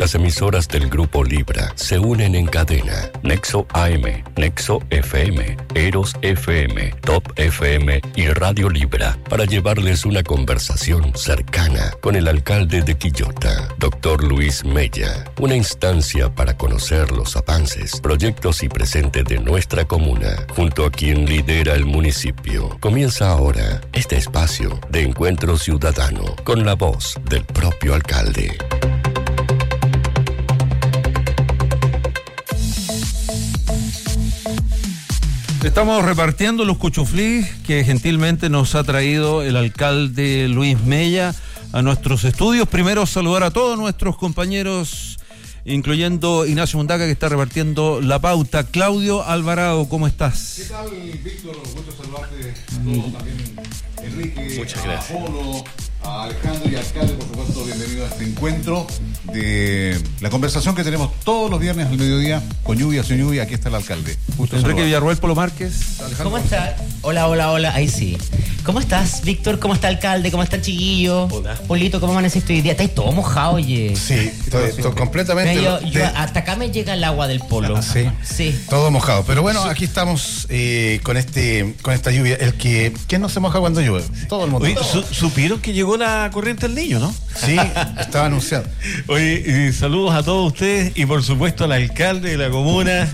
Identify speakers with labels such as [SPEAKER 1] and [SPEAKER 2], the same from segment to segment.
[SPEAKER 1] Las emisoras del Grupo Libra se unen en cadena. Nexo AM, Nexo FM, Eros FM, Top FM y Radio Libra para llevarles una conversación cercana con el alcalde de Quillota, Dr. Luis Mella. Una instancia para conocer los avances, proyectos y presentes de nuestra comuna, junto a quien lidera el municipio. Comienza ahora este espacio de encuentro ciudadano con la voz del propio alcalde.
[SPEAKER 2] Estamos repartiendo los cuchuflís que gentilmente nos ha traído el alcalde Luis Mella a nuestros estudios. Primero saludar a todos nuestros compañeros, incluyendo Ignacio Mundaca, que está repartiendo la pauta. Claudio Alvarado, ¿cómo estás?
[SPEAKER 3] ¿Qué tal, Víctor? Un gusto saludarte a todos, también Enrique,
[SPEAKER 4] muchas gracias.
[SPEAKER 3] A Polo, a Alejandro y alcalde, por supuesto, bienvenido a este encuentro de la conversación que tenemos todos los viernes al mediodía, con lluvia, sin lluvia. Aquí está el alcalde.
[SPEAKER 2] Gusto Enrique Villarroel, Polo Márquez.
[SPEAKER 5] Alejandro. ¿Cómo estás? Hola, ahí sí. ¿Cómo estás, Víctor? ¿Cómo está el alcalde? ¿Cómo está el chiquillo?
[SPEAKER 4] Hola.
[SPEAKER 5] Polito, ¿cómo amaneciste hoy día? Estáis todo mojado, oye.
[SPEAKER 4] Sí, estoy completamente.
[SPEAKER 5] Mira, yo hasta acá me llega el agua del polo.
[SPEAKER 4] Sí. Todo mojado. Pero bueno, aquí estamos con esta lluvia. ¿Quién no se moja cuando llueve? Todo el mundo.
[SPEAKER 6] Oye, supieron que llegó la corriente del niño, ¿no?
[SPEAKER 4] Sí, estaba anunciado.
[SPEAKER 6] Oye, saludos a todos ustedes y por supuesto al alcalde de la comuna.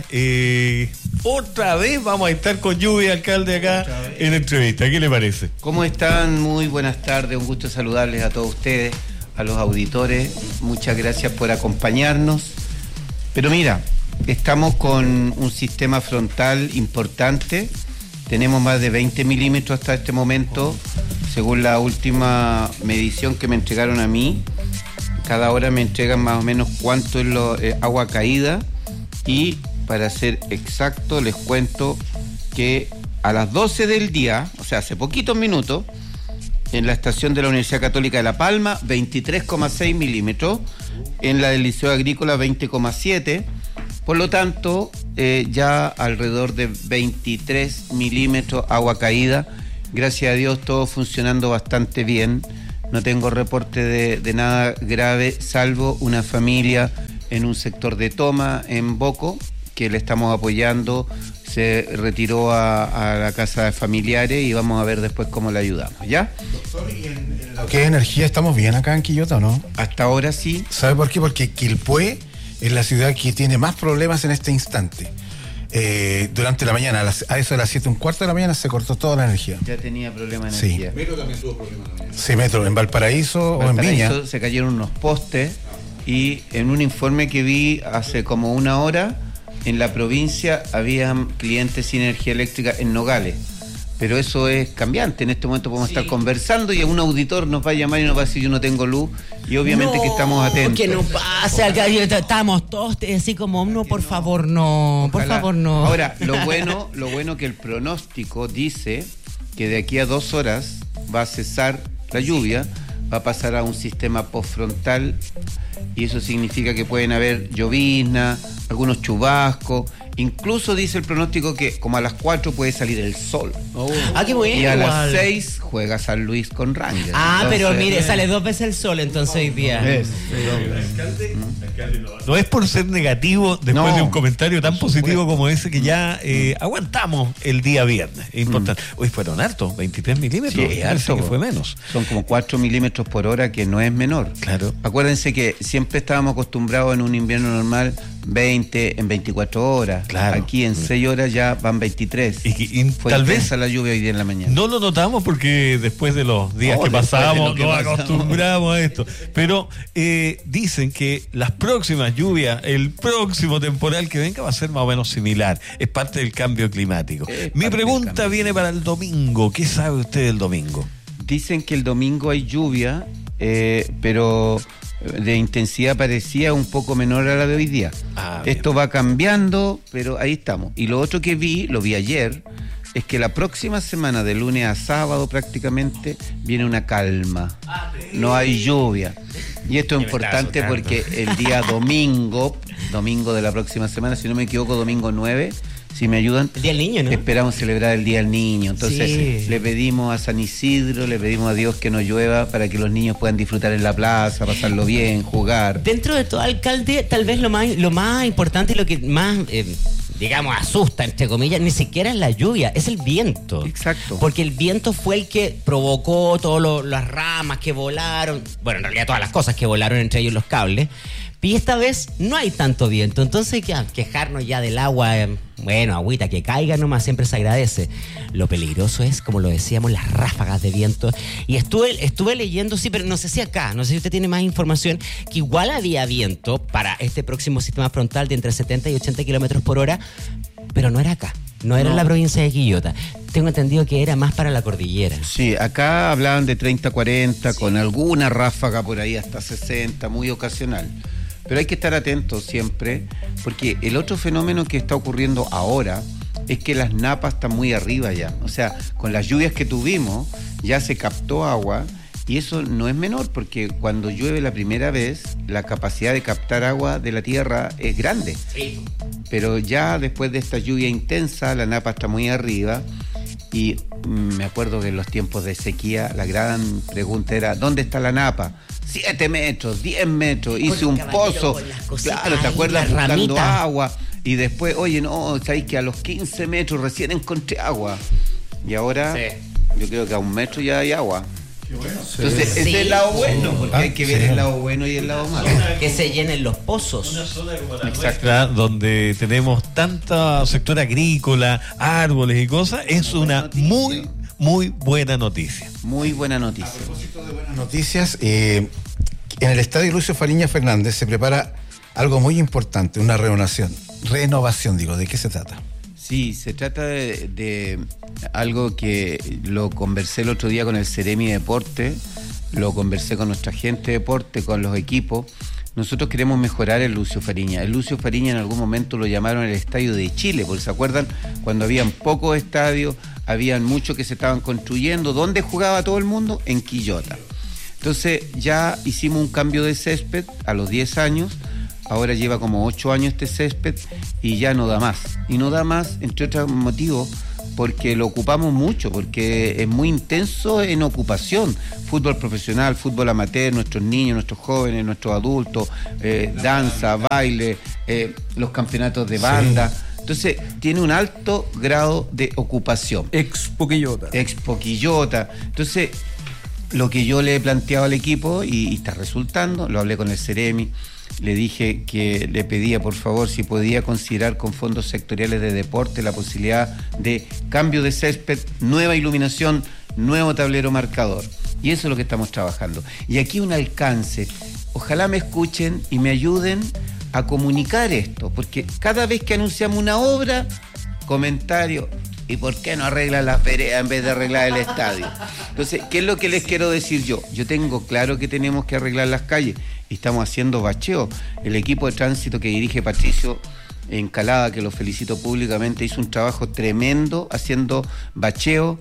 [SPEAKER 6] Otra vez vamos a estar con lluvia, alcalde, acá en la entrevista. ¿Qué le parece?
[SPEAKER 7] ¿Cómo están? Muy buenas tardes, un gusto saludarles a todos ustedes, a los auditores. Muchas gracias por acompañarnos. Pero mira, estamos con un sistema frontal importante. Tenemos más de 20 milímetros hasta este momento, según la última medición que me entregaron a mí. Cada hora me entregan más o menos cuánto es agua caída. Y para ser exacto, les cuento que a las 12 del día, o sea, hace poquitos minutos, en la estación de la Universidad Católica de La Palma, 23,6 milímetros, en la del Liceo Agrícola, 20,7. Por lo tanto, ya alrededor de 23 milímetros agua caída. Gracias a Dios, todo funcionando bastante bien. No tengo reporte de nada grave, salvo una familia en un sector de Toma, en Boco, que le estamos apoyando. Se retiró a la casa de familiares y vamos a ver después cómo le ayudamos, ¿ya?
[SPEAKER 4] Doctor, ¿y en lo que es energía estamos bien acá en Quillota o no?
[SPEAKER 7] Hasta ahora sí.
[SPEAKER 4] ¿Sabe por qué? Porque Quilpué es la ciudad que tiene más problemas en este instante. Durante la mañana, a eso de las 7:15 de la mañana, se cortó toda la energía.
[SPEAKER 7] Ya tenía problemas de
[SPEAKER 4] Sí.
[SPEAKER 7] energía.
[SPEAKER 3] Metro también tuvo problemas.
[SPEAKER 4] Sí, Metro, en Valparaíso o en Viña.
[SPEAKER 7] Se cayeron unos postes y en un informe que vi hace como una hora, en la provincia había clientes sin energía eléctrica en Nogales. Pero eso es cambiante. En este momento podemos estar conversando y un auditor nos va a llamar y nos va a decir: yo no tengo luz. Y obviamente que estamos atentos.
[SPEAKER 5] Que no pase, alcalde. Estamos todos así como, no, por favor, no. Por favor, no.
[SPEAKER 7] Ahora, lo bueno que el pronóstico dice que de aquí a 2 horas va a cesar la lluvia, va a pasar a un sistema postfrontal, y eso significa que pueden haber llovizna, algunos chubascos. Incluso dice el pronóstico que como a las 4 puede salir el sol.
[SPEAKER 5] Qué bueno.
[SPEAKER 7] Y a las 6 juega San Luis con Rangers.
[SPEAKER 5] Pero mire, sale 2 veces el sol entonces hoy día.
[SPEAKER 6] Alcalde, no es por ser negativo después de un comentario tan positivo como ese, que ya aguantamos el día viernes. Es importante. Hoy fueron hartos, 23 milímetros.
[SPEAKER 7] Sí, harto,
[SPEAKER 6] que fue menos.
[SPEAKER 7] Son como 4 milímetros por hora, que no es menor.
[SPEAKER 6] Claro.
[SPEAKER 7] Acuérdense que siempre estábamos acostumbrados en un invierno normal 20 en 24 horas.
[SPEAKER 6] Claro.
[SPEAKER 7] Aquí en 6 horas ya van 23.
[SPEAKER 6] Y
[SPEAKER 7] Fue
[SPEAKER 6] tal
[SPEAKER 7] intensa
[SPEAKER 6] vez
[SPEAKER 7] la lluvia hoy día en la mañana.
[SPEAKER 6] no lo notamos porque después de los días que pasábamos nos acostumbramos a esto. Pero dicen que las próximas lluvias, el próximo temporal que venga va a ser más o menos similar. Es parte del cambio climático. Mi pregunta viene para el domingo. ¿Qué sabe usted del domingo?
[SPEAKER 7] Dicen que el domingo hay lluvia, pero de intensidad parecida un poco menor a la de hoy día. Esto va cambiando, pero ahí estamos. Y lo otro que lo vi ayer, es que la próxima semana, de lunes a sábado prácticamente, viene una calma. No hay lluvia. Y esto es importante porque el día domingo de la próxima semana, si no me equivoco, domingo 9, si me ayudan.
[SPEAKER 5] El Día del Niño, ¿no?
[SPEAKER 7] Esperamos celebrar el Día del Niño. Entonces
[SPEAKER 5] Sí.
[SPEAKER 7] le pedimos a San Isidro, le pedimos a Dios que no llueva para que los niños puedan disfrutar en la plaza, pasarlo bien, jugar.
[SPEAKER 5] Dentro de todo, alcalde, tal vez lo más importante y lo que más, digamos, asusta, entre comillas, ni siquiera es la lluvia, es el viento.
[SPEAKER 7] Exacto.
[SPEAKER 5] Porque el viento fue el que provocó todas las ramas que volaron, bueno, en realidad todas las cosas que volaron, entre ellos los cables. Y esta vez no hay tanto viento, entonces quejarnos ya del agua, bueno, agüita, que caiga nomás, siempre se agradece. Lo peligroso es, como lo decíamos, las ráfagas de viento. Y estuve leyendo, sí, pero no sé si acá, no sé si usted tiene más información, que igual había viento para este próximo sistema frontal de entre 70 y 80 kilómetros por hora, pero no era acá. No era en la provincia de Quillota. Tengo entendido que era más para la cordillera.
[SPEAKER 7] Sí, acá hablaban de 30, 40, sí, con alguna ráfaga por ahí hasta 60, muy ocasional. Pero hay que estar atentos siempre, porque el otro fenómeno que está ocurriendo ahora es que las napas están muy arriba ya. O sea, con las lluvias que tuvimos, ya se captó agua, y eso no es menor, porque cuando llueve la primera vez, la capacidad de captar agua de la tierra es grande.
[SPEAKER 5] Sí.
[SPEAKER 7] Pero ya después de esta lluvia intensa, la napa está muy arriba, y me acuerdo que en los tiempos de sequía, la gran pregunta era, ¿dónde está la napa? 7 metros, 10 metros, hice un pozo. Claro, ¿te acuerdas? Buscando agua. Y después, oye, no, sabéis que a los 15 metros recién encontré agua. Y ahora, sí, yo creo que a 1 metro ya hay agua. Qué bueno. Entonces, ese es el lado bueno, porque hay que ver el lado bueno y el lado malo.
[SPEAKER 5] Que se llenen los pozos.
[SPEAKER 6] Una zona como la nuestra, donde tenemos tanto sector agrícola, árboles y cosas, es una muy buena noticia.
[SPEAKER 7] Muy buena noticia.
[SPEAKER 4] A propósito de buenas noticias, en el estadio Lucio Fariña Fernández se prepara algo muy importante, una renovación, ¿de qué se trata?
[SPEAKER 7] Sí, se trata de algo que lo conversé el otro día con el Ceremi Deporte, lo conversé con nuestra gente de deporte, con los equipos. Nosotros queremos mejorar el Lucio Fariña. El Lucio Fariña en algún momento lo llamaron el Estadio de Chile, porque ¿se acuerdan? Cuando habían pocos estadios, habían muchos que se estaban construyendo. ¿Dónde jugaba todo el mundo? En Quillota. Entonces ya hicimos un cambio de césped a los 10 años. Ahora lleva como 8 años este césped y ya no da más. Y no da más, entre otros motivos, porque lo ocupamos mucho, porque es muy intenso en ocupación. Fútbol profesional, fútbol amateur, nuestros niños, nuestros jóvenes, nuestros adultos, danza, baile, los campeonatos de banda. Sí. Entonces, tiene un alto grado de ocupación.
[SPEAKER 2] Expo Quillota.
[SPEAKER 7] Entonces, lo que yo le he planteado al equipo, y está resultando, lo hablé con el Ceremi, le dije que le pedía por favor si podía considerar con fondos sectoriales de deporte la posibilidad de cambio de césped, nueva iluminación, nuevo tablero marcador. Y eso es lo que estamos trabajando. Y aquí un alcance. Ojalá me escuchen y me ayuden a comunicar esto, porque cada vez que anunciamos una obra, comentario, ¿y por qué no arreglan las veredas en vez de arreglar el estadio? Entonces, ¿qué es lo que les quiero decir yo? Yo tengo claro que tenemos que arreglar las calles y estamos haciendo bacheo. El equipo de tránsito que dirige Patricio Encalada, que lo felicito públicamente, hizo un trabajo tremendo haciendo bacheo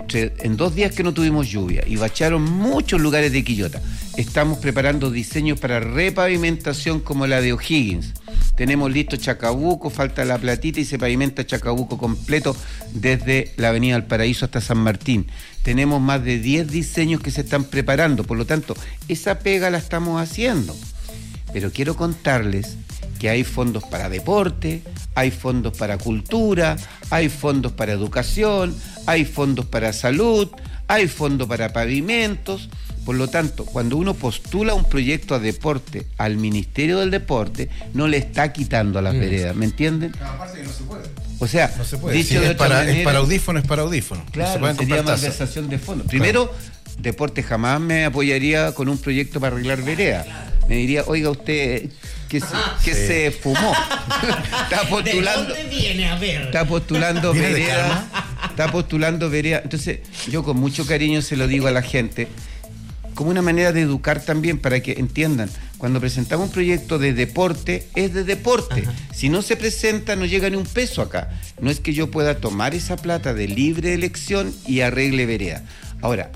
[SPEAKER 7] en 2 días que no tuvimos lluvia, y bachearon muchos lugares de Quillota. Estamos preparando diseños para repavimentación como la de O'Higgins. Tenemos listo Chacabuco, falta La Platita y se pavimenta Chacabuco completo desde la avenida del Paraíso hasta San Martín. Tenemos más de 10 diseños que se están preparando, por lo tanto, esa pega la estamos haciendo. Pero quiero contarles que hay fondos para deporte, hay fondos para cultura, hay fondos para educación, hay fondos para salud, hay fondos para pavimentos. Por lo tanto, cuando uno postula un proyecto a deporte al Ministerio del Deporte, no le está quitando a las veredas, ¿me entienden?
[SPEAKER 4] No, aparte que no se puede.
[SPEAKER 7] O sea,
[SPEAKER 4] no se puede.
[SPEAKER 7] Dicho
[SPEAKER 4] Si
[SPEAKER 7] de
[SPEAKER 4] es
[SPEAKER 7] otra manera,
[SPEAKER 4] para audífono, es para audífono.
[SPEAKER 7] Claro,
[SPEAKER 4] no se
[SPEAKER 7] sería malversación de fondos. Primero, Deporte jamás me apoyaría con un proyecto para arreglar veredas. Me diría, oiga usted, ¿qué se fumó? Está postulando.
[SPEAKER 5] ¿De dónde viene? A ver.
[SPEAKER 7] Está postulando vereda. Está postulando vereda. Entonces, yo con mucho cariño se lo digo a la gente, como una manera de educar también, para que entiendan. Cuando presentamos un proyecto de deporte, es de deporte. Ajá. Si no se presenta, no llega ni un peso acá. No es que yo pueda tomar esa plata de libre elección y arregle vereda. Ahora,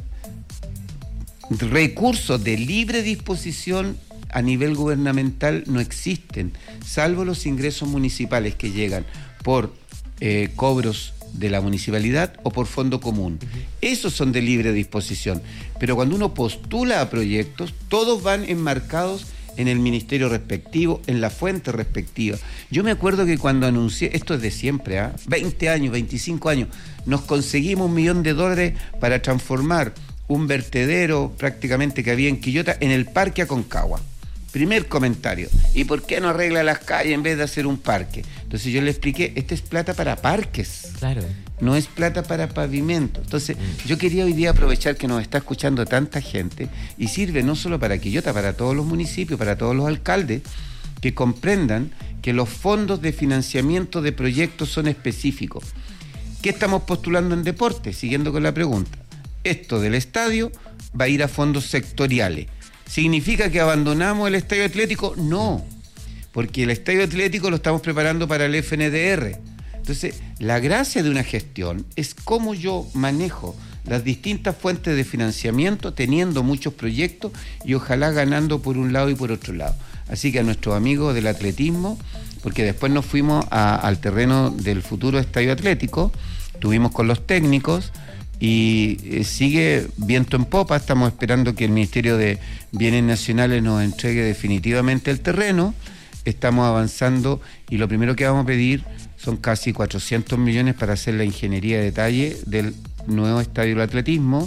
[SPEAKER 7] recursos de libre disposición a nivel gubernamental no existen, salvo los ingresos municipales que llegan por cobros de la municipalidad o por fondo común. Esos son de libre disposición. Pero cuando uno postula a proyectos, todos van enmarcados en el ministerio respectivo, en la fuente respectiva. Yo me acuerdo que cuando anuncié, esto es de siempre, 20 años, 25 años, nos conseguimos $1 millón para transformar un vertedero prácticamente que había en Quillota en el Parque Aconcagua. Primer comentario, ¿y por qué no arregla las calles en vez de hacer un parque? Entonces yo le expliqué, esta es plata para parques.
[SPEAKER 5] Claro.
[SPEAKER 7] No es plata para pavimento. Entonces, yo quería hoy día aprovechar que nos está escuchando tanta gente y sirve no solo para Quillota, para todos los municipios, para todos los alcaldes, que comprendan que los fondos de financiamiento de proyectos son específicos. ¿Qué estamos postulando en deporte? Siguiendo con la pregunta. Esto del estadio va a ir a fondos sectoriales. ¿Significa que abandonamos el estadio atlético? No, porque el estadio atlético lo estamos preparando para el FNDR. Entonces, la gracia de una gestión es cómo yo manejo las distintas fuentes de financiamiento, teniendo muchos proyectos y ojalá ganando por un lado y por otro lado. Así que a nuestros amigos del atletismo, porque después nos fuimos al terreno del futuro estadio atlético, estuvimos con los técnicos, y sigue viento en popa. Estamos esperando que el Ministerio de Bienes Nacionales nos entregue definitivamente el terreno. Estamos avanzando y lo primero que vamos a pedir son casi 400 millones para hacer la ingeniería de detalle del nuevo estadio del atletismo.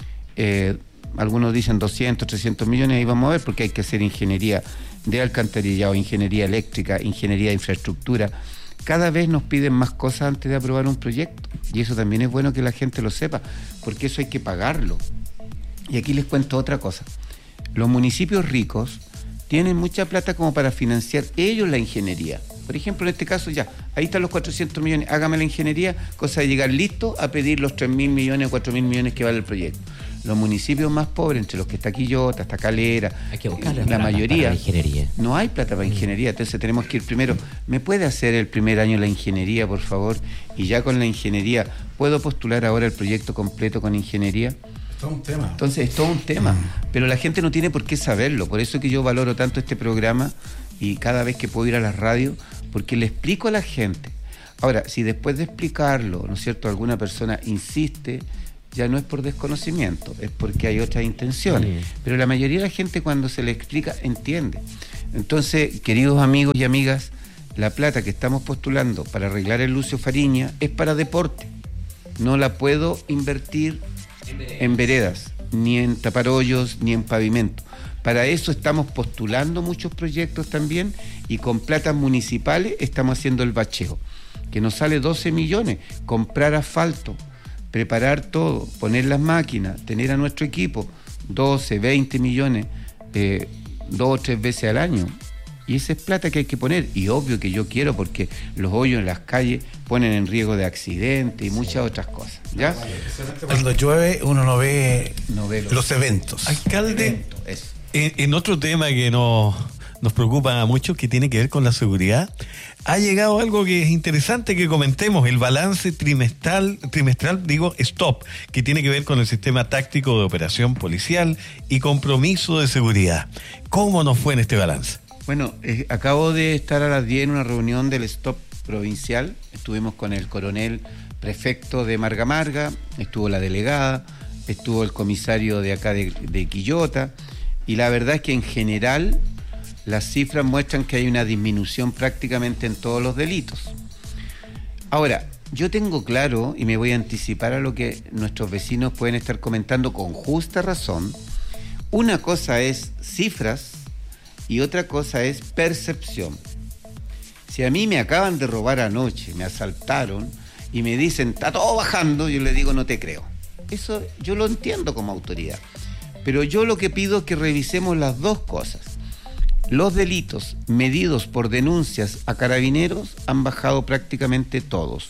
[SPEAKER 7] Algunos dicen 200, 300 millones, ahí vamos a ver, porque hay que hacer ingeniería de alcantarillado, ingeniería eléctrica, ingeniería de infraestructura. Cada vez nos piden más cosas antes de aprobar un proyecto y eso también es bueno que la gente lo sepa, porque eso hay que pagarlo. Y aquí les cuento otra cosa. Los municipios ricos tienen mucha plata como para financiar ellos la ingeniería. Por ejemplo, en este caso ya, ahí están los 400 millones, hágame la ingeniería, cosa de llegar listo a pedir los 3.000 millones o 4.000 millones que vale el proyecto. Los municipios más pobres, entre los que está Quillota, está Calera,
[SPEAKER 5] hay que buscar
[SPEAKER 7] la mayoría,
[SPEAKER 5] para la ingeniería.
[SPEAKER 7] No hay plata para ingeniería, entonces tenemos que ir primero. ¿Me puede hacer el primer año la ingeniería, por favor? Y ya con la ingeniería, ¿puedo postular ahora el proyecto completo con ingeniería?
[SPEAKER 4] Es todo un tema.
[SPEAKER 7] Entonces es todo un tema, pero la gente no tiene por qué saberlo. Por eso es que yo valoro tanto este programa y cada vez que puedo ir a la radio, porque le explico a la gente. Ahora, si después de explicarlo, ¿no es cierto?, alguna persona insiste, ya no es por desconocimiento, es porque hay otras intenciones. Pero la mayoría de la gente cuando se le explica, entiende. Entonces, queridos amigos y amigas, la plata que estamos postulando para arreglar el Lucio Fariña es para deporte. No la puedo invertir en veredas, ni en tapar hoyos, ni en pavimento. Para eso estamos postulando muchos proyectos también y con platas municipales estamos haciendo el bacheo, que nos sale 12 millones, comprar asfalto, preparar todo, poner las máquinas, tener a nuestro equipo 12, 20 millones 2 o 3 veces al año. Y esa es plata que hay que poner. Y obvio que yo quiero, porque los hoyos en las calles ponen en riesgo de accidentes y muchas otras cosas. ¿Ya?
[SPEAKER 4] Cuando llueve uno no ve los eventos.
[SPEAKER 6] Alcalde, en otro tema que nos preocupa mucho, que tiene que ver con la seguridad, ha llegado algo que es interesante que comentemos, el balance trimestral, STOP, que tiene que ver con el sistema táctico de operación policial y compromiso de seguridad. ¿Cómo nos fue en este balance?
[SPEAKER 7] Bueno, acabo de estar a las 10 en una reunión del STOP provincial. Estuvimos con el coronel prefecto de Marga Marga, estuvo la delegada, estuvo el comisario de acá de Quillota, y la verdad es que en general las cifras muestran que hay una disminución prácticamente en todos los delitos. Ahora, yo tengo claro, y me voy a anticipar a lo que nuestros vecinos pueden estar comentando con justa razón, una cosa es cifras y otra cosa es percepción. Si a mí me acaban de robar anoche, me asaltaron y me dicen, está todo bajando, yo le digo, no te creo. Eso yo lo entiendo como autoridad. Pero yo lo que pido es que revisemos las dos cosas. Los delitos medidos por denuncias a carabineros han bajado prácticamente todos.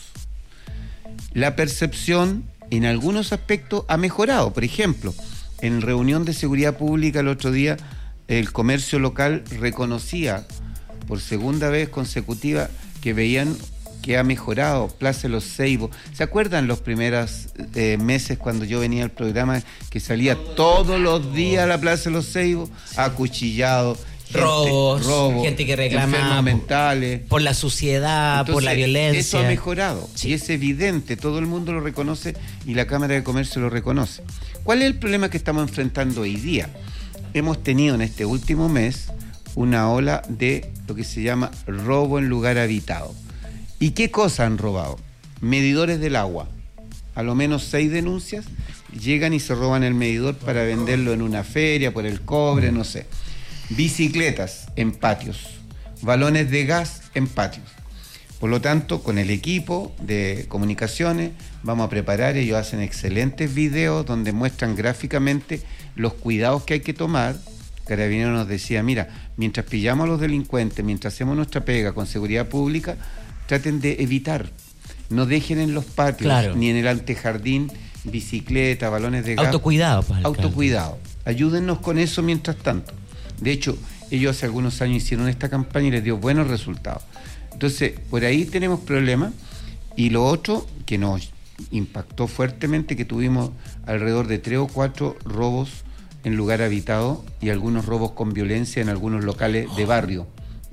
[SPEAKER 7] La percepción en algunos aspectos ha mejorado. Por ejemplo, en reunión de seguridad pública el otro día, el comercio local reconocía por segunda vez consecutiva que veían que ha mejorado Plaza de los Ceibos. ¿Se acuerdan los primeros meses cuando yo venía al programa que salía todos los días a la Plaza de los Ceibos? Acuchillado,
[SPEAKER 5] robos, gente que reclama
[SPEAKER 7] enfermos mentales.
[SPEAKER 5] Por la suciedad,
[SPEAKER 7] Entonces,
[SPEAKER 5] por la violencia.
[SPEAKER 7] Eso ha mejorado, y es evidente, todo el mundo lo reconoce y la Cámara de Comercio lo reconoce. ¿Cuál es el problema que estamos enfrentando hoy día? Hemos tenido en este último mes una ola de lo que se llama robo en lugar habitado. ¿Y qué cosas han robado? Medidores del agua. A lo menos 6 denuncias, llegan y se roban el medidor para venderlo en una feria, por el cobre, no sé. Bicicletas en patios, balones de gas en patios. Por lo tanto, con el equipo de comunicaciones vamos a preparar, ellos hacen excelentes videos donde muestran gráficamente los cuidados que hay que tomar. Carabineros nos decía, mira, mientras pillamos a los delincuentes, mientras hacemos nuestra pega con seguridad pública, traten de evitar, no dejen en los patios, ni en el antejardín, bicicleta, balones de gas.
[SPEAKER 5] Autocuidado, pues,
[SPEAKER 7] autocuidado. Ayúdennos con eso mientras tanto. De hecho, ellos hace algunos años hicieron esta campaña y les dio buenos resultados. Entonces, por ahí tenemos problemas. Y lo otro que nos impactó fuertemente, que tuvimos alrededor de 3 o 4 robos en lugar habitado y algunos robos con violencia en algunos locales de barrio,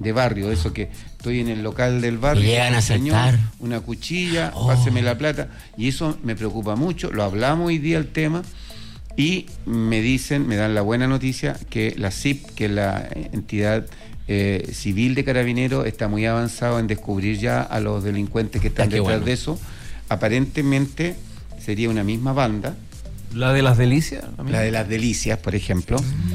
[SPEAKER 7] eso que estoy en el local del barrio,
[SPEAKER 5] y llegan a asaltar,
[SPEAKER 7] una cuchilla, páseme la plata, y eso me preocupa mucho. Lo hablamos hoy día el tema y me dan la buena noticia que la CIP, que es la entidad civil de Carabineros, está muy avanzado en descubrir ya a los delincuentes que están detrás de eso. Aparentemente sería una misma banda.
[SPEAKER 2] ¿La de las delicias?
[SPEAKER 7] La de las delicias, por ejemplo.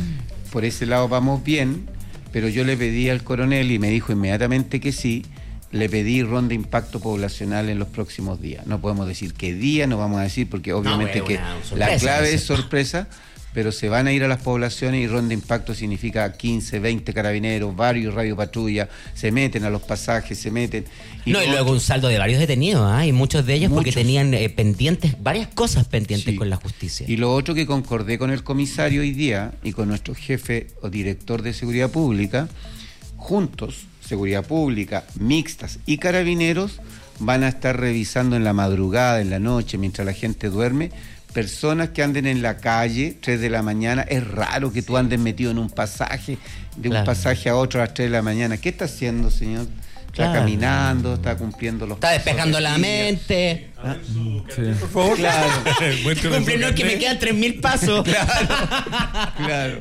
[SPEAKER 7] Por ese lado vamos bien, pero yo le pedí al coronel y me dijo inmediatamente que sí. Le pedí ronda de impacto poblacional en los próximos días. No podemos decir qué día, no vamos a decir, porque obviamente la clave es sorpresa, pero se van a ir a las poblaciones y ronda de impacto significa 15, 20 carabineros, varios radiopatrulla, se meten a los pasajes, se meten.
[SPEAKER 5] Y luego un saldo de varios detenidos, y muchos de ellos porque tenían pendientes, varias cosas pendientes con la justicia.
[SPEAKER 7] Y lo otro que concordé con el comisario hoy día y con nuestro jefe o director de seguridad pública, juntos, seguridad pública, mixtas y carabineros, van a estar revisando en la madrugada, en la noche, mientras la gente duerme, personas que anden en la calle 3 de la mañana. Es raro que tú andes metido en un pasaje, de un pasaje a otro a las 3 de la mañana. ¿Qué está haciendo, señor? Está caminando, está cumpliendo los...
[SPEAKER 5] Está despejando la mente.
[SPEAKER 6] Por favor.
[SPEAKER 7] Claro.
[SPEAKER 5] Cumpliendo que me quedan 3.000 pasos.
[SPEAKER 7] Claro.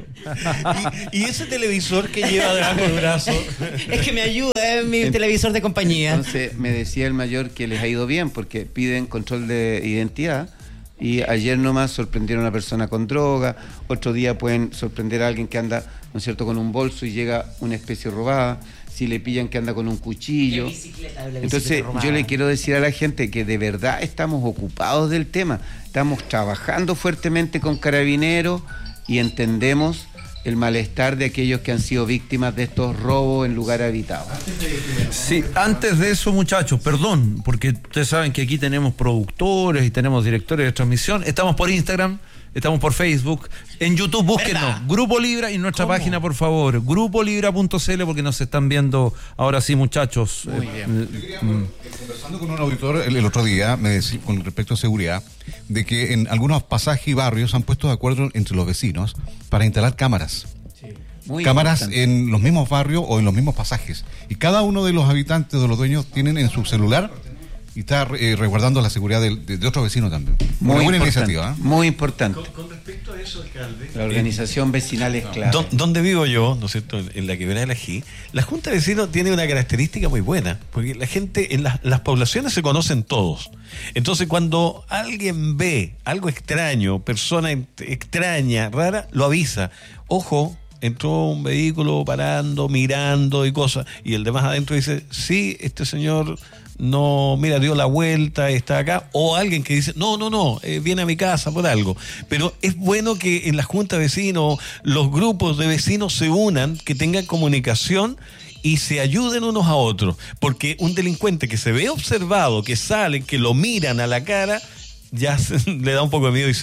[SPEAKER 6] ¿Y ese televisor que lleva debajo del brazo?
[SPEAKER 5] Es que me ayuda, es mi televisor de compañía.
[SPEAKER 7] Entonces me decía el mayor que les ha ido bien porque piden control de identidad. Y ayer nomás sorprendieron a una persona con droga, otro día pueden sorprender a alguien que anda, ¿no es cierto?, con un bolso y llega una especie robada, si le pillan que anda con un cuchillo. Entonces yo le quiero decir a la gente que de verdad estamos ocupados del tema, estamos trabajando fuertemente con Carabineros y entendemos el malestar de aquellos que han sido víctimas de estos robos en lugar habitado.
[SPEAKER 2] Sí, antes de eso, muchachos, perdón, porque ustedes saben que aquí tenemos productores y tenemos directores de transmisión. Estamos por Instagram, estamos por Facebook, en YouTube búsquenos, ¿verdad? Grupo Libra, y nuestra página, por favor, grupolibra.cl, porque nos están viendo ahora sí, muchachos.
[SPEAKER 3] Muy bien. Conversando con un auditor el otro día, me decía, con respecto a seguridad, de que en algunos pasajes y barrios se han puesto de acuerdo entre los vecinos para instalar cámaras. Cámaras en los mismos barrios o en los mismos pasajes. Y cada uno de los habitantes, de los dueños, tienen en su celular y está resguardando la seguridad de otros vecinos también.
[SPEAKER 7] Muy buena
[SPEAKER 3] iniciativa.
[SPEAKER 7] Muy importante.
[SPEAKER 6] Con respecto a eso, alcalde,
[SPEAKER 7] la organización vecinal es clave.
[SPEAKER 6] Donde vivo yo, ¿no es cierto?, en la Quebrada del Ají, la Junta de Vecinos tiene una característica muy buena, porque la gente en las poblaciones se conocen todos. Entonces, cuando alguien ve algo extraño, persona extraña, rara, lo avisa. Ojo, entró un vehículo parando, mirando y cosas, y el demás adentro dice, sí, este señor no, mira, dio la vuelta, está acá, o alguien que dice, no, viene a mi casa por algo. Pero es bueno que en la junta de vecinos, los grupos de vecinos se unan, que tengan comunicación y se ayuden unos a otros, porque un delincuente que se ve observado, que sale, que lo miran a la cara, ya le da un poco de miedo y se va.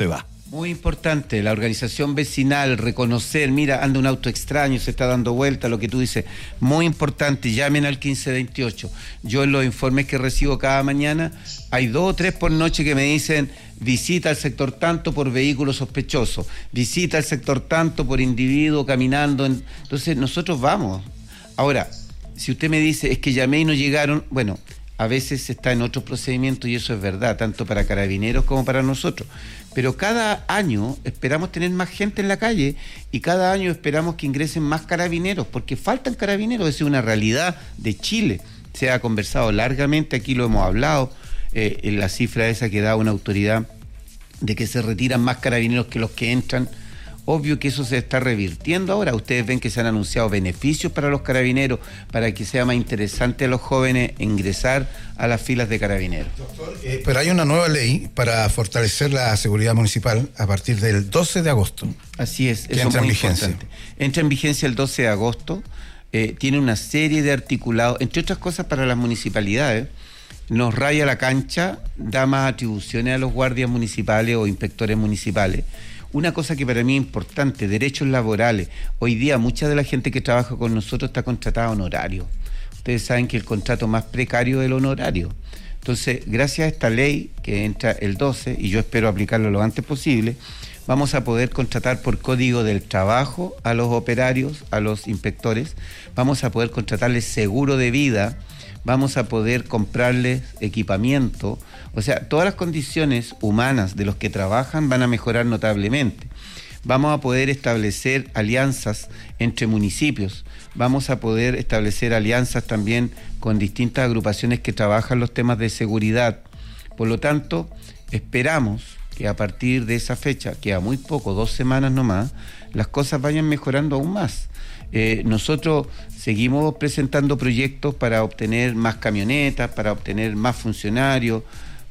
[SPEAKER 7] Muy importante, la organización vecinal, reconocer, mira, anda un auto extraño, se está dando vuelta, lo que tú dices, muy importante, llamen al 1528. Yo en los informes que recibo cada mañana, hay 2 o 3 por noche que me dicen, visita el sector tanto por vehículo sospechoso, visita el sector tanto por individuo caminando, entonces nosotros vamos. Ahora, si usted me dice, es que llamé y no llegaron, bueno, a veces está en otros procedimientos y eso es verdad, tanto para carabineros como para nosotros. Pero cada año esperamos tener más gente en la calle y cada año esperamos que ingresen más carabineros, porque faltan carabineros, esa es una realidad de Chile. Se ha conversado largamente, aquí lo hemos hablado, en la cifra esa que da una autoridad de que se retiran más carabineros que los que entran. Obvio que eso se está revirtiendo ahora. Ustedes ven que se han anunciado beneficios para los carabineros, para que sea más interesante a los jóvenes ingresar a las filas de carabineros.
[SPEAKER 4] Doctor, pero hay una nueva ley para fortalecer la seguridad municipal a partir del 12 de agosto.
[SPEAKER 7] Así es,
[SPEAKER 4] eso entra en vigencia.
[SPEAKER 7] Importante. Entra en vigencia el 12 de agosto, tiene una serie de articulados, entre otras cosas para las municipalidades. Nos raya la cancha, da más atribuciones a los guardias municipales o inspectores municipales. Una cosa que para mí es importante, derechos laborales. Hoy día mucha de la gente que trabaja con nosotros está contratada a honorario. Ustedes saben que el contrato más precario es el honorario. Entonces, gracias a esta ley que entra el 12, y yo espero aplicarlo lo antes posible, vamos a poder contratar por código del trabajo a los operarios, a los inspectores, vamos a poder contratarles seguro de vida, vamos a poder comprarles equipamiento, o sea, todas las condiciones humanas de los que trabajan van a mejorar notablemente. Vamos a poder establecer alianzas entre municipios, vamos a poder establecer alianzas también con distintas agrupaciones que trabajan los temas de seguridad. Por lo tanto, esperamos que a partir de esa fecha, queda muy poco, 2 semanas nomás, las cosas vayan mejorando aún más. Nosotros seguimos presentando proyectos para obtener más camionetas, para obtener más funcionarios,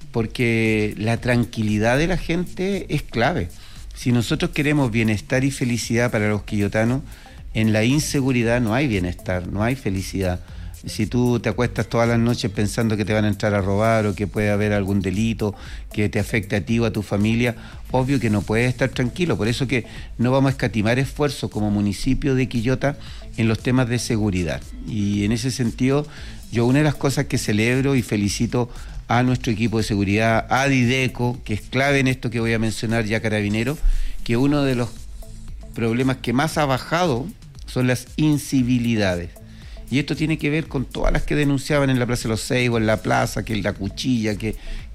[SPEAKER 7] porque la tranquilidad de la gente es clave. Si nosotros queremos bienestar y felicidad para los quillotanos, en la inseguridad no hay bienestar, no hay felicidad. Si tú te acuestas todas las noches pensando que te van a entrar a robar o que puede haber algún delito que te afecte a ti o a tu familia, obvio que no puedes estar tranquilo. Por eso que no vamos a escatimar esfuerzos como municipio de Quillota en los temas de seguridad. Y en ese sentido, yo una de las cosas que celebro y felicito a nuestro equipo de seguridad, a Dideco, que es clave en esto que voy a mencionar ya, Carabinero, que uno de los problemas que más ha bajado son las incivilidades. Y esto tiene que ver con todas las que denunciaban en la Plaza de los Seis o en la plaza, que la cuchilla, que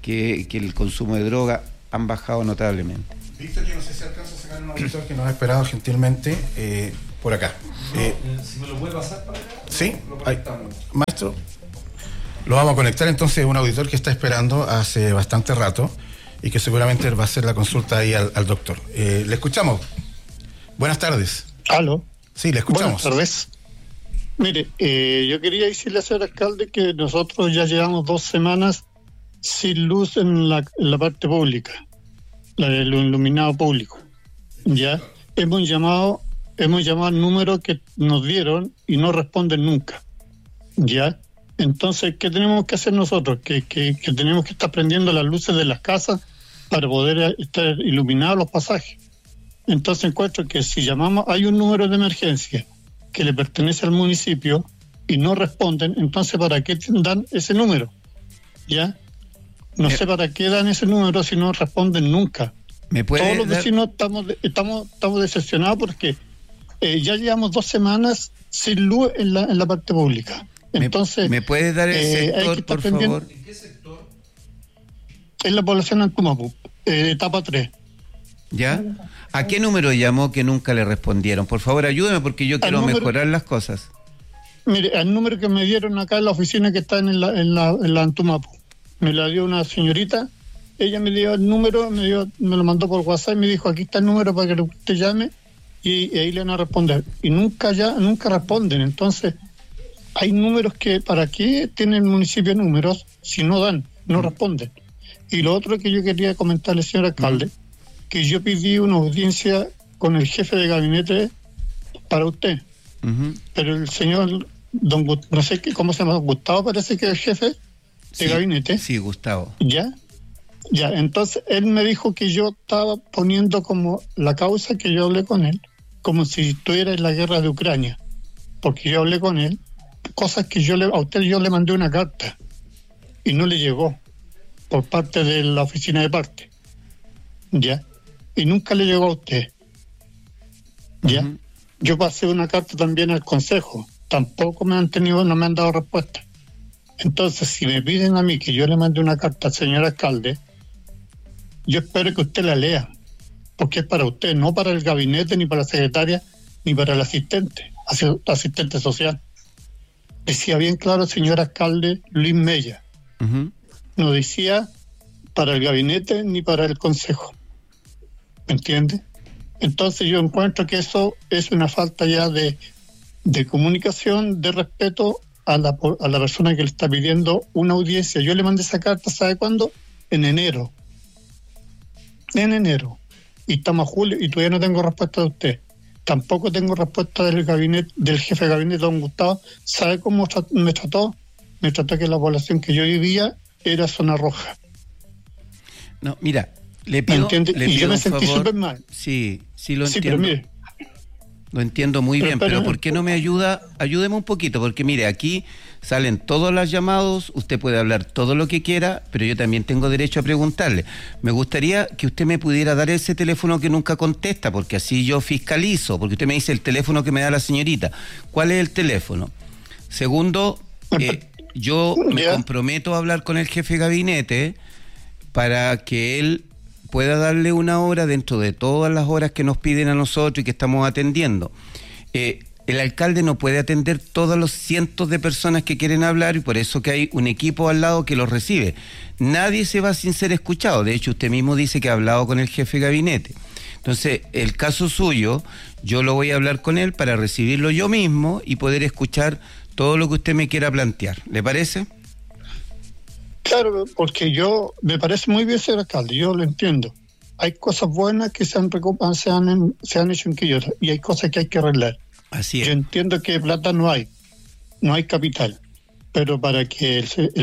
[SPEAKER 7] el consumo de droga han bajado notablemente.
[SPEAKER 4] Víctor, yo no sé si alcanza a sacar un auditor que nos ha esperado gentilmente por acá.
[SPEAKER 2] Si me lo puede pasar para acá.
[SPEAKER 4] Sí, maestro. Lo vamos a conectar entonces a un auditor que está esperando hace bastante rato y que seguramente va a hacer la consulta ahí al doctor. Le escuchamos. Buenas tardes.
[SPEAKER 8] ¿Aló?
[SPEAKER 4] Sí, le escuchamos.
[SPEAKER 8] Buenas tardes. Mire, yo quería decirle al señor alcalde que nosotros ya llevamos 2 semanas sin luz en la parte pública, lo iluminado público. Ya hemos llamado al número que nos dieron y no responden nunca. Ya, entonces, ¿qué tenemos que hacer nosotros? Que tenemos que estar prendiendo las luces de las casas para poder estar iluminados los pasajes. Entonces encuentro que si llamamos, hay un número de emergencia que le pertenece al municipio y no responden, entonces ¿para qué dan ese número? ¿Ya? No sé para qué dan ese número si no responden nunca. Todos los vecinos estamos decepcionados porque ya llevamos 2 semanas sin luz en la parte pública. Entonces,
[SPEAKER 7] ¿Me puedes dar el sector, por favor?
[SPEAKER 8] ¿En qué sector? En la población de Antumapu, etapa 3.
[SPEAKER 7] ¿Ya? ¿A qué número llamó que nunca le respondieron? Por favor, ayúdeme porque yo quiero mejorar las cosas.
[SPEAKER 8] Mire, al número que me dieron acá en la oficina que está en la Antumapu, me la dio una señorita, ella me dio el número, me lo mandó por WhatsApp y me dijo, aquí está el número para que usted llame y ahí le van a responder. Y nunca responden. Entonces, hay números que, ¿para qué tiene el municipio números si no responden? Y lo otro que yo quería comentarle, señor alcalde, que yo pedí una audiencia con el jefe de gabinete para usted. Pero el señor, no sé cómo se llama, Gustavo parece que es el jefe de gabinete.
[SPEAKER 7] Sí, Gustavo.
[SPEAKER 8] ¿Ya? Ya, entonces él me dijo que yo estaba poniendo como la causa que yo hablé con él, como si estuviera en la guerra de Ucrania, porque yo hablé con él, cosas que a usted yo le mandé una carta y no le llegó por parte de la oficina de parte, ya, y nunca le llegó a usted, ya. Uh-huh. Yo pasé una carta también al consejo, tampoco no me han dado respuesta. Entonces, si me piden a mí que yo le mande una carta al señor alcalde, yo espero que usted la lea, porque es para usted, no para el gabinete, ni para la secretaria, ni para el asistente social. Decía bien claro el señor alcalde Luis Mella. Uh-huh. No decía para el gabinete ni para el consejo. ¿Me entiende? Entonces yo encuentro que eso es una falta ya de comunicación, de respeto a la persona que le está pidiendo una audiencia. Yo le mandé esa carta, ¿sabe cuándo? En enero. Y estamos a julio y todavía no tengo respuesta de usted. Tampoco tengo respuesta del jefe de gabinete, don Gustavo. ¿Sabe cómo me trató? Me trató que la población que yo vivía era zona roja.
[SPEAKER 7] No, mira, le pido
[SPEAKER 8] y yo me sentí
[SPEAKER 7] súper
[SPEAKER 8] mal.
[SPEAKER 7] Sí, lo entiendo.
[SPEAKER 8] Pero mire,
[SPEAKER 7] lo entiendo muy bien, pero ¿por qué no me ayuda? Ayúdeme un poquito, porque mire, aquí salen todos los llamados, usted puede hablar todo lo que quiera, pero yo también tengo derecho a preguntarle. Me gustaría que usted me pudiera dar ese teléfono que nunca contesta, porque así yo fiscalizo, porque usted me dice el teléfono que me da la señorita. ¿Cuál es el teléfono? Segundo, yo me comprometo a hablar con el jefe de gabinete para que él pueda darle una hora dentro de todas las horas que nos piden a nosotros y que estamos atendiendo. El alcalde no puede atender todos los cientos de personas que quieren hablar y por eso que hay un equipo al lado que los recibe. Nadie se va sin ser escuchado. De hecho, usted mismo dice que ha hablado con el jefe de gabinete. Entonces, el caso suyo, yo lo voy a hablar con él para recibirlo yo mismo y poder escuchar todo lo que usted me quiera plantear. ¿Le parece?
[SPEAKER 8] Claro, porque me parece muy bien ser alcalde, yo lo entiendo. Hay cosas buenas que se han hecho en Quillota y hay cosas que hay que arreglar.
[SPEAKER 7] Así es.
[SPEAKER 8] Yo entiendo que plata no hay capital, pero para que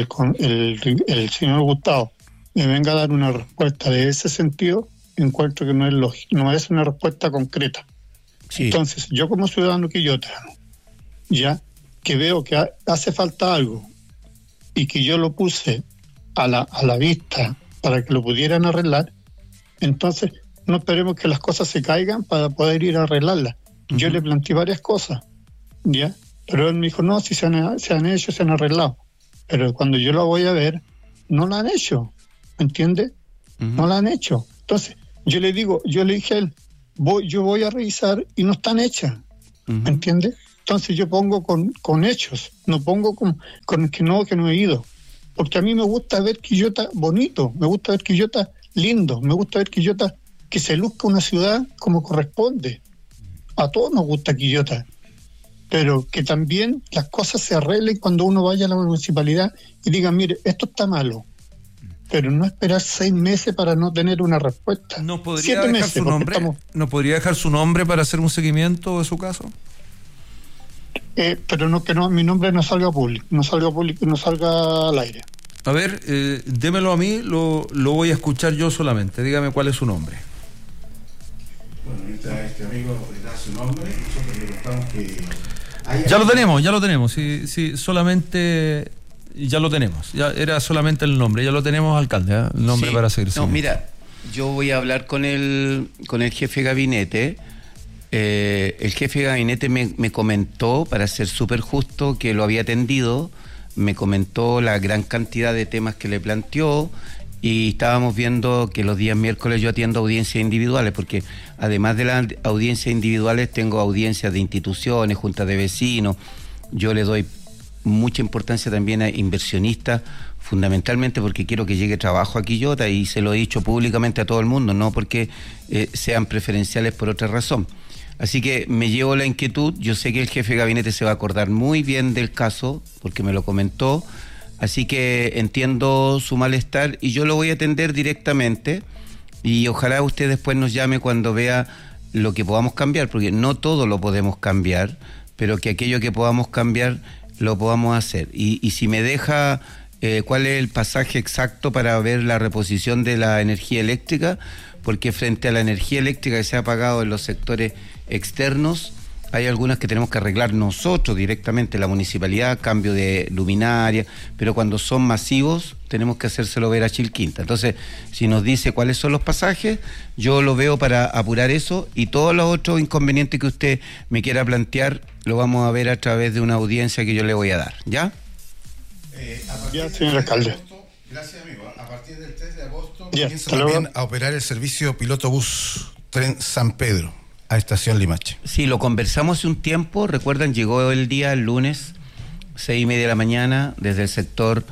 [SPEAKER 8] el señor Gustavo me venga a dar una respuesta de ese sentido, encuentro que no es una respuesta concreta. Sí. Entonces, yo como ciudadano quillotano, ya que veo que hace falta algo y que yo lo puse a la vista para que lo pudieran arreglar, entonces no esperemos que las cosas se caigan para poder ir a arreglarlas. Uh-huh. Yo le planteé varias cosas, ¿ya? Pero él me dijo, no, si se han hecho, se han arreglado. Pero cuando yo lo voy a ver, no lo han hecho, ¿me entiende? Uh-huh. No lo han hecho. Entonces, yo le dije a él, yo voy a revisar y no están hechas, uh-huh. ¿Me entiende? Entonces yo pongo con hechos, no pongo con que no he ido. Porque a mí me gusta ver Quillota bonito, me gusta ver Quillota lindo, me gusta ver Quillota que se luzca una ciudad como corresponde. A todos nos gusta Quillota, pero que también las cosas se arreglen cuando uno vaya a la municipalidad y diga, mire, esto está malo. Pero no esperar 6 meses para no tener una respuesta.
[SPEAKER 2] ¿No podría dejar su nombre? ¿No podría dejar su nombre para hacer un seguimiento de su caso?
[SPEAKER 8] Pero mi nombre no salga público, no salga al aire.
[SPEAKER 2] A ver, démelo a mí, lo voy a escuchar yo solamente. Dígame cuál es su nombre.
[SPEAKER 4] Bueno, mientras este amigo da su nombre, nosotros le contamos que...
[SPEAKER 2] Ya lo tenemos, sí, solamente... Ya lo tenemos, ya era solamente el nombre, ya lo tenemos, alcalde, el nombre sí, para seguir.
[SPEAKER 7] No, mira, yo voy a hablar con el jefe de gabinete. El jefe de gabinete me comentó, para ser súper justo, que lo había atendido, me comentó la gran cantidad de temas que le planteó y estábamos viendo que los días miércoles yo atiendo audiencias individuales, porque además de las audiencias individuales tengo audiencias de instituciones, juntas de vecinos. Yo le doy mucha importancia también a inversionistas, fundamentalmente porque quiero que llegue trabajo a Quillota y se lo he dicho públicamente a todo el mundo, no porque sean preferenciales por otra razón. Así que me llevo la inquietud, yo sé que el jefe de gabinete se va a acordar muy bien del caso, porque me lo comentó, así que entiendo su malestar y yo lo voy a atender directamente y ojalá usted después nos llame cuando vea lo que podamos cambiar, porque no todo lo podemos cambiar, pero que aquello que podamos cambiar lo podamos hacer. Y si me deja cuál es el pasaje exacto para ver la reposición de la energía eléctrica, porque frente a la energía eléctrica que se ha pagado en los sectores externos, hay algunas que tenemos que arreglar nosotros directamente, la municipalidad, cambio de luminaria, pero cuando son masivos tenemos que hacérselo ver a Chilquinta. Entonces, si nos dice cuáles son los pasajes, yo lo veo para apurar eso, y todos los otros inconvenientes que usted me quiera plantear, lo vamos a ver a través de una audiencia que yo le voy a dar, ¿ya?
[SPEAKER 8] Ya, señor alcalde.
[SPEAKER 4] Gracias, amigo. A partir del 3 de agosto
[SPEAKER 8] Ya,
[SPEAKER 4] comienza
[SPEAKER 8] hasta luego.
[SPEAKER 4] también a operar el servicio piloto bus Tren San Pedro a Estación Limache.
[SPEAKER 7] Sí, lo conversamos hace un tiempo. Recuerdan, llegó el lunes, 6:30 de la mañana, desde el sector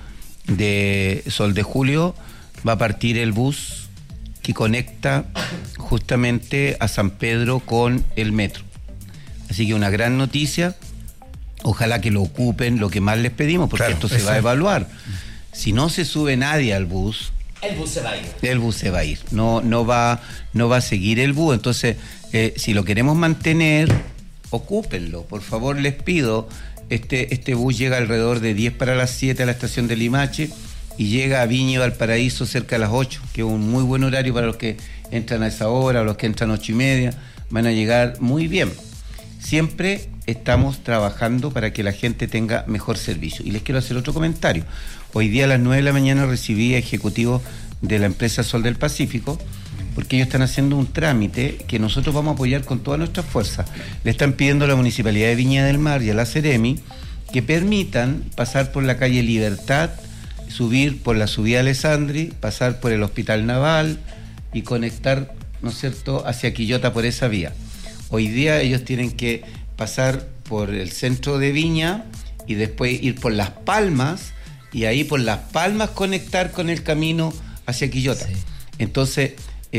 [SPEAKER 7] de Sol de Julio, va a partir el bus que conecta justamente a San Pedro con el metro. Así que una gran noticia. Ojalá que lo ocupen, lo que más les pedimos, porque
[SPEAKER 4] claro,
[SPEAKER 7] esto se va a evaluar. Si no se sube nadie al bus,
[SPEAKER 5] El bus se va a ir.
[SPEAKER 7] el bus se va a ir. No va a seguir el bus. Entonces, si lo queremos mantener, ocúpenlo. Por favor, les pido. Este bus llega alrededor de 10 para las 7 a la estación de Limache y llega a Viña y Valparaíso cerca de las 8, que es un muy buen horario para los que entran a esa hora, o los que entran a 8:30. Van a llegar muy bien. Siempre estamos trabajando para que la gente tenga mejor servicio. Y les quiero hacer otro comentario. Hoy día a las 9 de la mañana recibí a ejecutivos de la empresa Sol del Pacífico, porque ellos están haciendo un trámite que nosotros vamos a apoyar con todas nuestras fuerzas. Le están pidiendo a la Municipalidad de Viña del Mar y a la Ceremi que permitan pasar por la calle Libertad, subir por la subida Alessandri, pasar por el Hospital Naval y conectar, ¿no es cierto?, hacia Quillota por esa vía. Hoy día ellos tienen que pasar por el centro de Viña y después ir por Las Palmas, y ahí por Las Palmas conectar con el camino hacia Quillota. Sí. Entonces,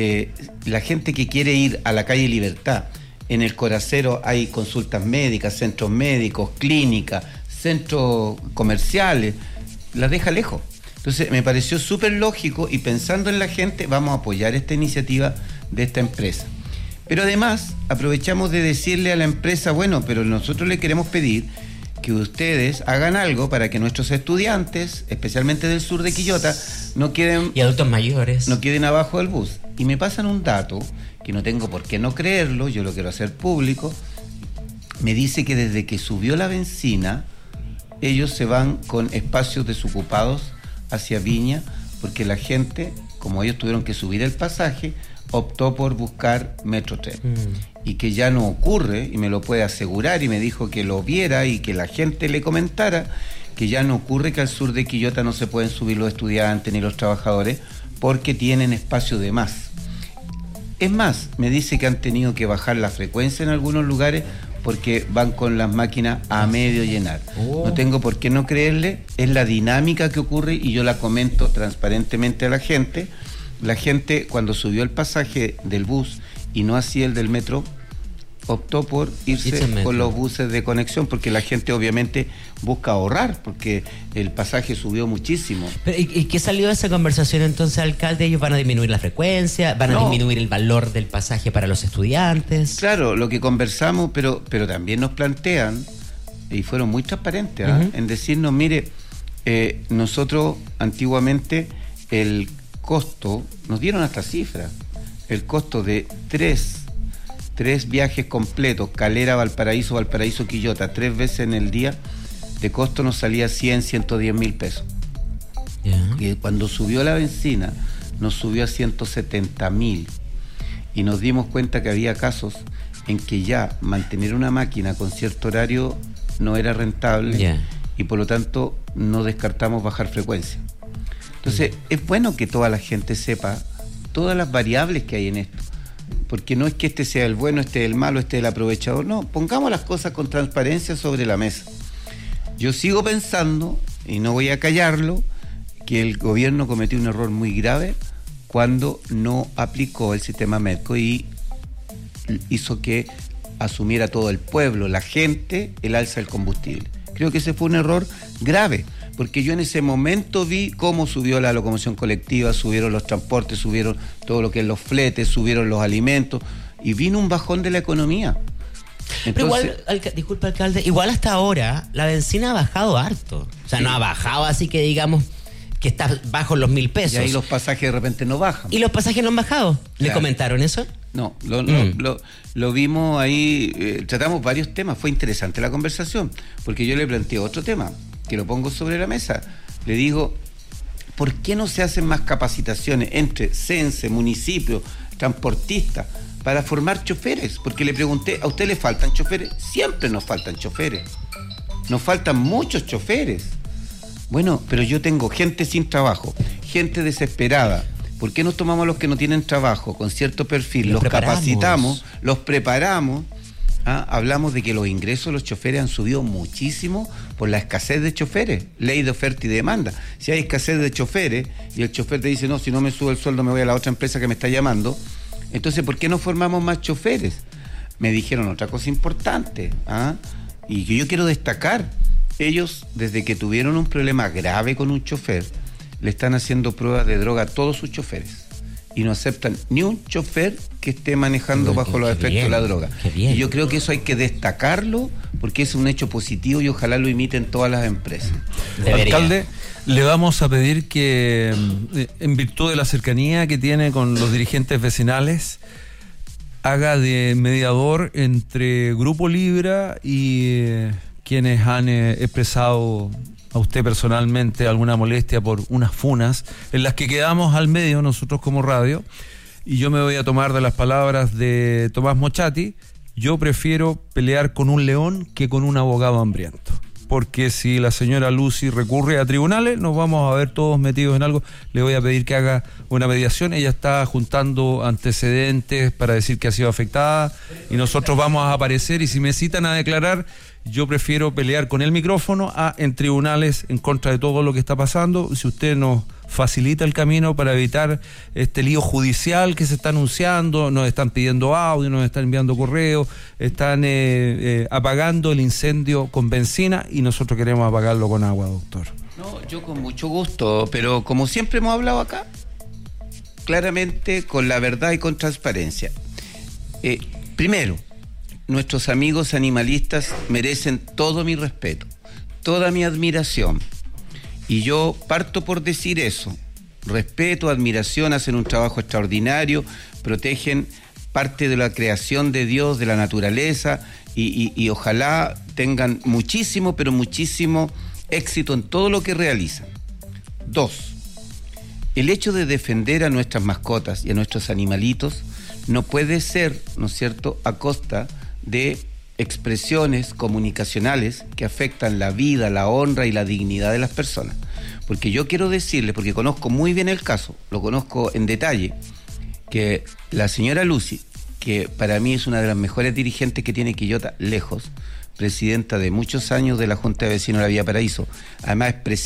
[SPEAKER 7] la gente que quiere ir a la calle Libertad, en el Coracero hay consultas médicas, centros médicos, clínicas, centros comerciales, las deja lejos. Entonces, me pareció súper lógico, y pensando en la gente, vamos a apoyar esta iniciativa de esta empresa. Pero además, aprovechamos de decirle a la empresa, bueno, pero nosotros le queremos pedir que ustedes hagan algo para que nuestros estudiantes, especialmente del sur de Quillota, no queden...
[SPEAKER 5] Y adultos mayores.
[SPEAKER 7] No queden abajo del bus. Y me pasan un dato, que no tengo por qué no creerlo, yo lo quiero hacer público. Me dice que desde que subió la bencina, ellos se van con espacios desocupados hacia Viña, porque la gente, como ellos tuvieron que subir el pasaje, optó por buscar Metrotren. Y que ya no ocurre, y me lo puede asegurar, y me dijo que lo viera y que la gente le comentara, que ya no ocurre que al sur de Quillota no se pueden subir los estudiantes ni los trabajadores, porque tienen espacio de más. Es más, me dice que han tenido que bajar la frecuencia en algunos lugares porque van con las máquinas a medio llenar. No tengo por qué no creerle, es la dinámica que ocurre, y yo la comento transparentemente a la gente. La gente, cuando subió el pasaje del bus y no hacía el del metro, optó por irse con los buses de conexión, porque la gente obviamente busca ahorrar, porque el pasaje subió muchísimo.
[SPEAKER 5] Pero, ¿y qué salió de esa conversación entonces, alcalde? ¿Ellos van a disminuir la frecuencia? ¿Van a disminuir el valor del pasaje para los estudiantes?
[SPEAKER 7] Claro, lo que conversamos, pero también nos plantean, y fueron muy transparentes, en decirnos, mire, nosotros antiguamente el costo, nos dieron hasta cifras, el costo de tres viajes completos, Calera, Valparaíso, Quillota, 3 veces en el día, de costo nos salía 110 mil pesos. Y cuando subió la bencina, nos subió a 170.000. Y nos dimos cuenta que había casos en que ya mantener una máquina con cierto horario no era rentable, y por lo tanto no descartamos bajar frecuencia. Entonces, es bueno que toda la gente sepa todas las variables que hay en esto, porque no es que este sea el bueno, este es el malo, este es el aprovechador. No, pongamos las cosas con transparencia sobre la mesa. Yo sigo pensando, y no voy a callarlo, que el gobierno cometió un error muy grave cuando no aplicó el sistema MEDCO y hizo que asumiera todo el pueblo, la gente, el alza del combustible. Creo que ese fue un error grave, porque yo en ese momento vi cómo subió la locomoción colectiva, subieron los transportes, subieron todo lo que es los fletes, subieron los alimentos, y vino un bajón de la economía. Entonces,
[SPEAKER 5] pero igual, disculpa, alcalde, igual hasta ahora la bencina ha bajado harto. O sea, no ha bajado así que digamos que está bajo los 1.000 pesos.
[SPEAKER 7] Y ahí los pasajes de repente no bajan.
[SPEAKER 5] ¿Y los pasajes no han bajado? ¿Le
[SPEAKER 7] Claro.
[SPEAKER 5] comentaron eso?
[SPEAKER 7] No, lo vimos ahí, tratamos varios temas, fue interesante la conversación, porque yo le planteé otro tema, que lo pongo sobre la mesa. Le digo, ¿por qué no se hacen más capacitaciones entre CENSE, municipios, transportistas, para formar choferes? Porque le pregunté, ¿a usted le faltan choferes? Siempre nos faltan choferes. Nos faltan muchos choferes. Bueno, pero yo tengo gente sin trabajo, gente desesperada. ¿Por qué no tomamos a los que no tienen trabajo con cierto perfil, los capacitamos, los preparamos? Hablamos de que los ingresos de los choferes han subido muchísimo por la escasez de choferes, ley de oferta y demanda. Si hay escasez de choferes y el chofer te dice, no, si no me sube el sueldo me voy a la otra empresa que me está llamando, entonces ¿por qué no formamos más choferes? Me dijeron otra cosa importante, y que yo quiero destacar. Ellos, desde que tuvieron un problema grave con un chofer, le están haciendo pruebas de droga a todos sus choferes y no aceptan ni un chofer que esté manejando bajo los efectos de la droga. Y yo creo que eso hay que destacarlo porque es un hecho positivo y ojalá lo imiten todas las empresas.
[SPEAKER 2] Alcalde, le vamos a pedir que, en virtud de la cercanía que tiene con los dirigentes vecinales, haga de mediador entre Grupo Libra y quienes han expresado a usted personalmente alguna molestia por unas funas en las que quedamos al medio nosotros como radio, y yo me voy a tomar de las palabras de Tomás Mochati. Yo prefiero pelear con un león que con un abogado hambriento, porque si la señora Lucy recurre a tribunales nos vamos a ver todos metidos en algo. Le voy a pedir que haga una mediación. Ella está juntando antecedentes para decir que ha sido afectada y nosotros vamos a aparecer, y si me citan a declarar, yo prefiero pelear con el micrófono en tribunales en contra de todo lo que está pasando. Si usted nos facilita el camino para evitar este lío judicial que se está anunciando, nos están pidiendo audio, nos están enviando correos, están apagando el incendio con benzina y nosotros queremos apagarlo con agua, doctor.
[SPEAKER 7] No, yo con mucho gusto, pero como siempre hemos hablado acá, claramente con la verdad y con transparencia. Primero, nuestros amigos animalistas merecen todo mi respeto, toda mi admiración. Y yo parto por decir eso. Respeto, admiración, hacen un trabajo extraordinario, protegen parte de la creación de Dios, de la naturaleza, y ojalá tengan muchísimo, pero muchísimo éxito en todo lo que realizan. 2. El hecho de defender a nuestras mascotas y a nuestros animalitos no puede ser, ¿no es cierto?, a costa de expresiones comunicacionales que afectan la vida, la honra y la dignidad de las personas. Porque yo quiero decirles, porque conozco muy bien el caso, lo conozco en detalle, que la señora Lucy, que para mí es una de las mejores dirigentes que tiene Quillota, lejos, presidenta de muchos años de la Junta de Vecinos de la Villa Paraíso, además es presidenta